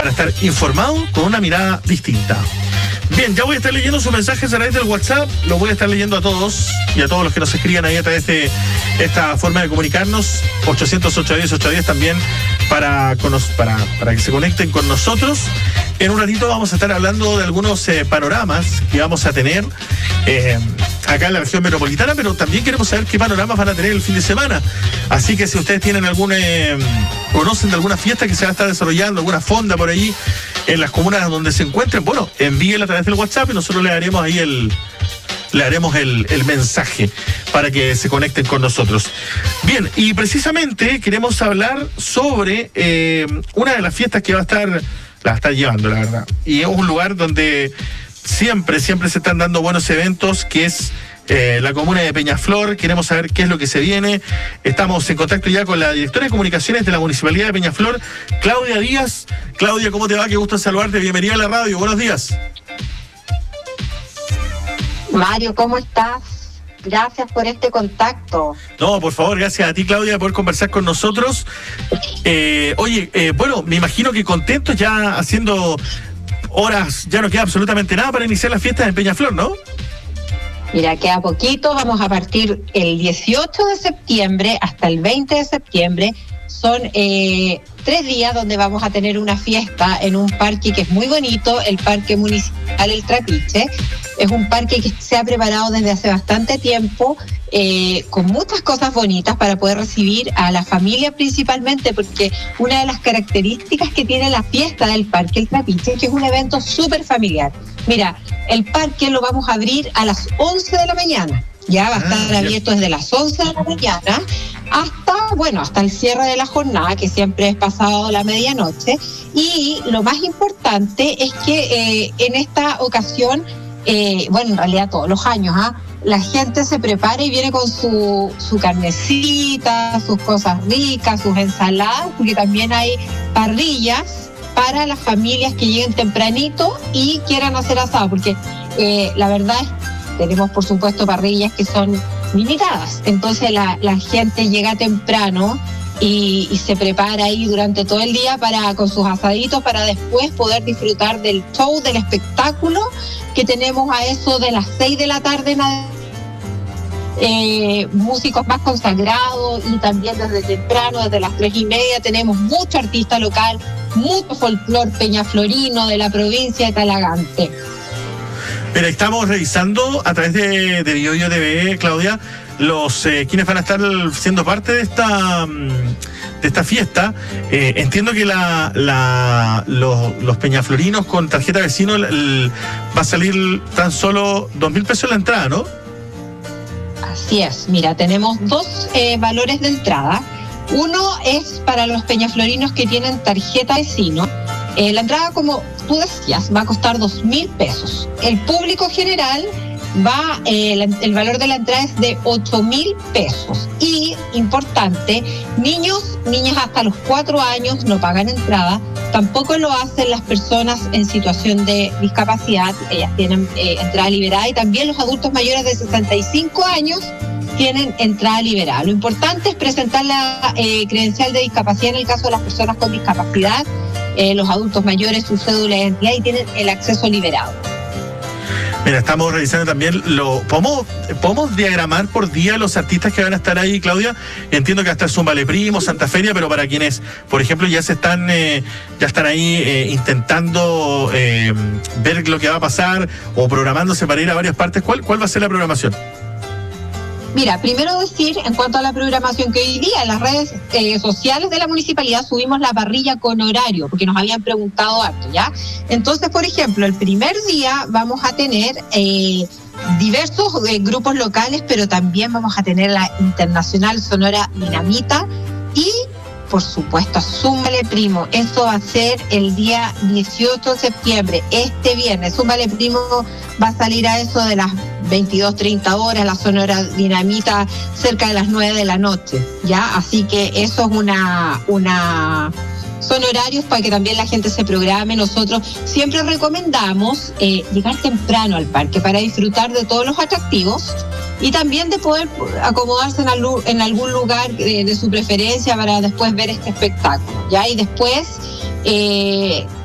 para estar informado con una mirada distinta. Bien, ya voy a estar leyendo sus mensajes a través del WhatsApp, los voy a estar leyendo a todos y a todos los que nos escriban ahí a través de esta forma de comunicarnos, 800-810-810 también para que se conecten con nosotros. En un ratito vamos a estar hablando de algunos panoramas que vamos a tener acá en la región metropolitana, pero también queremos saber qué panoramas van a tener el fin de semana. Así que si ustedes tienen conocen de alguna fiesta que se va a estar desarrollando, alguna fonda por ahí en las comunas donde se encuentren, bueno, envíenla a través del WhatsApp y nosotros le haremos ahí el mensaje para que se conecten con nosotros. Bien, y precisamente queremos hablar sobre una de las fiestas que la está llevando, la verdad. Y es un lugar donde siempre se están dando buenos eventos, que es la comuna de Peñaflor. Queremos saber qué es lo que se viene. Estamos en contacto ya con la directora de comunicaciones de la Municipalidad de Peñaflor, Claudia Díaz. Claudia, ¿cómo te va? Qué gusto saludarte. Bienvenida a la radio. Buenos días. Mario, ¿cómo estás? Gracias por este contacto. No, por favor, gracias a ti, Claudia, de poder conversar con nosotros. Bueno, me imagino que contentos ya haciendo horas, ya no queda absolutamente nada para iniciar las fiestas en Peñaflor, ¿no? Mira, queda poquito, vamos a partir el 18 de septiembre hasta el 20 de septiembre. Son 3 días donde vamos a tener una fiesta en un parque que es muy bonito, el Parque Municipal El Trapiche. Es un parque que se ha preparado desde hace bastante tiempo, con muchas cosas bonitas para poder recibir a la familia principalmente, porque una de las características que tiene la fiesta del Parque El Trapiche es que es un evento súper familiar. Mira, el parque lo vamos a abrir a las 11 de la mañana. Ya va a estar abierto desde las 11 de la mañana hasta el cierre de la jornada, que siempre es pasado la medianoche. Y lo más importante es que en esta ocasión, en realidad todos los años, la gente se prepara y viene con su carnecita, sus cosas ricas, sus ensaladas, porque también hay parrillas para las familias que lleguen tempranito y quieran hacer asado, porque la verdad es que tenemos, por supuesto, parrillas que son limitadas. Entonces la gente llega temprano y se prepara ahí durante todo el día con sus asaditos para después poder disfrutar del show, del espectáculo que tenemos a eso de las 6 de la tarde músicos más consagrados, y también desde temprano, desde las 3:30, tenemos mucho artista local, mucho folclor peñaflorino de la provincia de Talagante. Mira, estamos revisando a través de Biobío TV, Claudia, quienes van a estar siendo parte de esta fiesta. Entiendo que los peñaflorinos con tarjeta vecino va a salir tan solo 2.000 pesos la entrada, ¿no? Así es. Mira, tenemos 2 valores de entrada. Uno es para los peñaflorinos que tienen tarjeta vecino. La entrada, como tú decías, va a costar 2.000 pesos. El público general el valor de la entrada es de 8.000 pesos. Y, importante, niñas hasta los 4 años no pagan entrada. Tampoco lo hacen las personas en situación de discapacidad. Ellas tienen entrada liberada, y también los adultos mayores de 65 años tienen entrada liberada. Lo importante es presentar la credencial de discapacidad en el caso de las personas con discapacidad. Los adultos mayores, su cédula de identidad, y tienen el acceso liberado. Mira, estamos revisando también ¿podemos diagramar por día los artistas que van a estar ahí, Claudia? Entiendo que hasta es un Vale Primo, Santa Feria, pero para quienes, por ejemplo, ya están ahí intentando ver lo que va a pasar o programándose para ir a varias partes, ¿cuál va a ser la programación? Mira, primero decir, en cuanto a la programación, que hoy día en las redes sociales de la municipalidad subimos la parrilla con horario, porque nos habían preguntado harto, ¿ya? Entonces, por ejemplo, el primer día vamos a tener diversos grupos locales, pero también vamos a tener la Internacional Sonora Dinamita y, por supuesto, Súmale Primo. Eso va a ser el día 18 de septiembre, este viernes. Súmale Primo va a salir a eso de las 22:30 horas, la Sonora Dinamita cerca de las 9 de la noche, ¿ya? Así que eso es son horarios para que también la gente se programe. Nosotros siempre recomendamos llegar temprano al parque para disfrutar de todos los atractivos y también de poder acomodarse en algún lugar de su preferencia para después ver este espectáculo, ¿ya? Y después